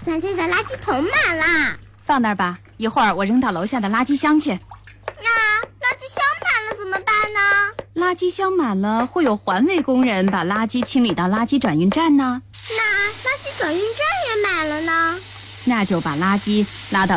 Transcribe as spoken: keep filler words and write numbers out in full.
咱家的垃圾桶满了。 放那儿吧，一会儿我扔到楼下的垃圾箱去。 那垃圾箱满了怎么办呢？ 垃圾箱满了，会有环卫工人把垃圾清理到垃圾转运站呢。 那垃圾转运站也满了呢？ 那就把垃圾拉到